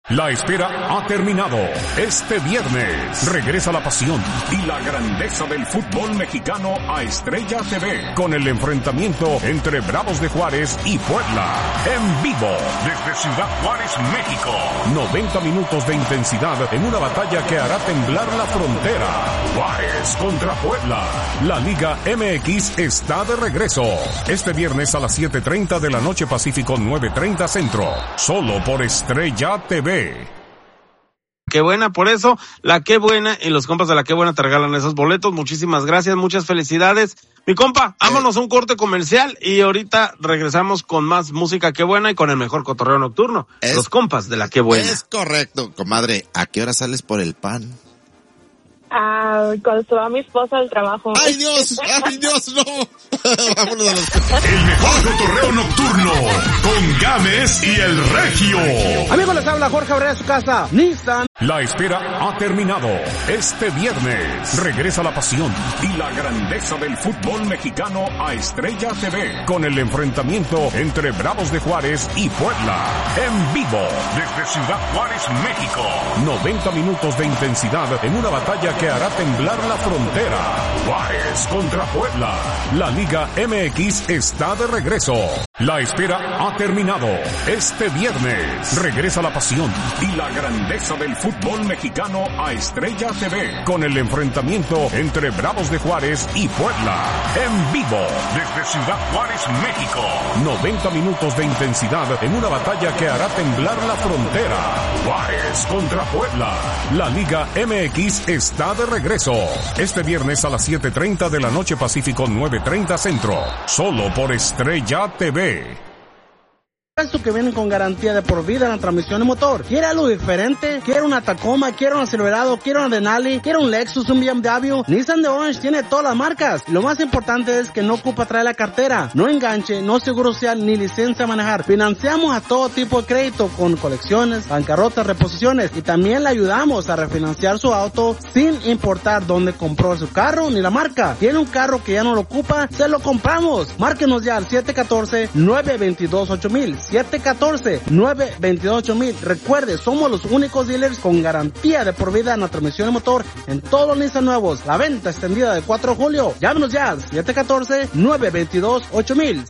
La espera ha terminado. Este viernes regresa la pasión y la grandeza del fútbol mexicano a Estrella TV con el enfrentamiento entre Bravos de Juárez y Puebla. En vivo desde Ciudad Juárez, México. 90 minutos de intensidad en una batalla que hará temblar la frontera. Juárez contra Puebla. La Liga MX está de regreso. Este viernes a las 7:30 de la noche Pacífico, 9:30 Centro. Solo por Estrella TV. Qué buena, por eso, la Qué Buena y los compas de la Qué Buena te regalan esos boletos. Muchísimas gracias, muchas felicidades. Mi compa, vámonos a un corte comercial y ahorita regresamos con más música Qué Buena y con el mejor cotorreo nocturno. Los compas de la Qué Buena. Es correcto, comadre. ¿A qué hora sales por el pan? Cuando se va mi esposa al trabajo. ¡Ay, Dios! ¡No! Vámonos a los... El mejor cotorreo nocturno con Gámez y el Regio. Amigos, les habla Jorge Abreu de su casa, Nissan. La espera ha terminado. Este viernes regresa la pasión y la grandeza del fútbol mexicano a Estrella TV con el enfrentamiento entre Bravos de Juárez y Puebla. En vivo desde Ciudad Juárez, México. 90 minutos de intensidad en una batalla que hará temblar la frontera. Juárez contra Puebla. La Liga MX está de regreso. La espera ha terminado. Este viernes regresa la pasión y la grandeza del fútbol mexicano a Estrella TV con el enfrentamiento entre Bravos de Juárez y Puebla. En vivo desde Ciudad Juárez, México. 90 minutos de intensidad en una batalla que hará temblar la frontera. Juárez contra Puebla. La Liga MX está de regreso. Este viernes a las 7:30 de la noche Pacífico, 9:30 Centro. Solo por Estrella TV. Esto que vienen con garantía de por vida en la transmisión y motor. ¿Quiere algo diferente? ¿Quiere una Tacoma? ¿Quiere una Silverado? ¿Quiere una Denali? ¿Quiere un Lexus? ¿Un BMW? Nissan de Orange tiene todas las marcas. Lo más importante es que no ocupa traer la cartera, no enganche, no seguro social ni licencia a manejar. Financiamos a todo tipo de crédito con colecciones, bancarrotas, reposiciones y también le ayudamos a refinanciar su auto sin importar dónde compró su carro ni la marca. ¿Tiene un carro que ya no lo ocupa? Se lo compramos. Márquenos ya al 714-922-8000. 714-922-8000. Recuerde, somos los únicos dealers con garantía de por vida en la transmisión y motor en todos los Nissan nuevos. La venta extendida del 4 de julio. Llámenos ya, 714-922-8000.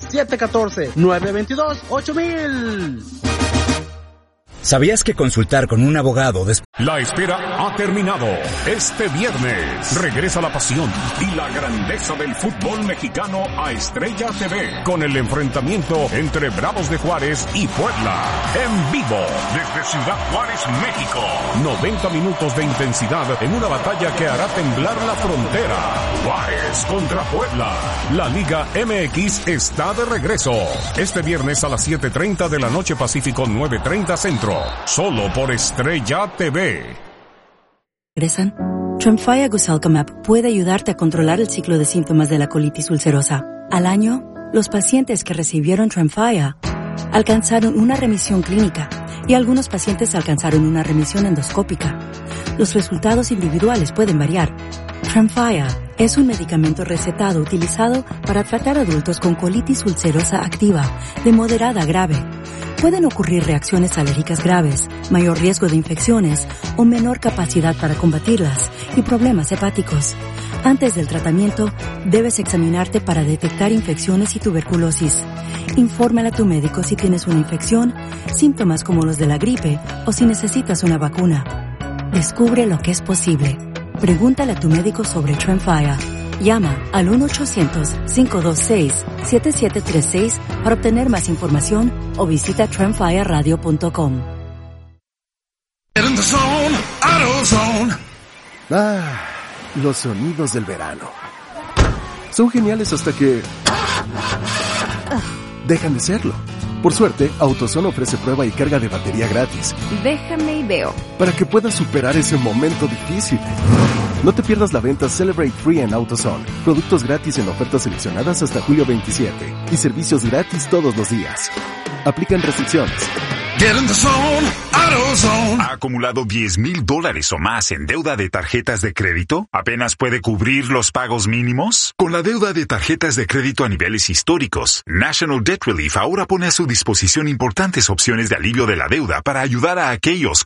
714-922-8000. ¿Sabías que consultar con un abogado La espera ha terminado. Este viernes regresa la pasión y la grandeza del fútbol mexicano a Estrella TV con el enfrentamiento entre Bravos de Juárez y Puebla. En vivo desde Ciudad Juárez, México. 90 minutos de intensidad en una batalla que hará temblar la frontera. Juárez contra Puebla. La Liga MX está de regreso. Este viernes a las 7:30 de la noche Pacífico, 9:30 Centro. Solo por Estrella TV. ¿Regresan? Tremfya Guselkumab puede ayudarte a controlar el ciclo de síntomas de la colitis ulcerosa. Al año, los pacientes que recibieron Tremfya alcanzaron una remisión clínica y algunos pacientes alcanzaron una remisión endoscópica. Los resultados individuales pueden variar. Tremfya es un medicamento recetado utilizado para tratar adultos con colitis ulcerosa activa de moderada a grave. Pueden ocurrir reacciones alérgicas graves, mayor riesgo de infecciones o menor capacidad para combatirlas y problemas hepáticos. Antes del tratamiento, debes examinarte para detectar infecciones y tuberculosis. Infórmale a tu médico si tienes una infección, síntomas como los de la gripe o si necesitas una vacuna. Descubre lo que es posible. Pregúntale a tu médico sobre Tremfya. Llama al 1-800-526-7736 para obtener más información o visita tremfyaradio.com. Los sonidos del verano. Son geniales hasta que dejan de serlo. Por suerte, AutoZone ofrece prueba y carga de batería gratis. Déjame y veo. Para que puedas superar ese momento difícil. No te pierdas la venta Celebrate Free en AutoZone. Productos gratis en ofertas seleccionadas hasta julio 27. Y servicios gratis todos los días. Aplican restricciones. Get in the zone, AutoZone. ¿Ha acumulado $10,000 o más en deuda de tarjetas de crédito? ¿Apenas puede cubrir los pagos mínimos? Con la deuda de tarjetas de crédito a niveles históricos, National Debt Relief ahora pone a su disposición importantes opciones de alivio de la deuda para ayudar a aquellos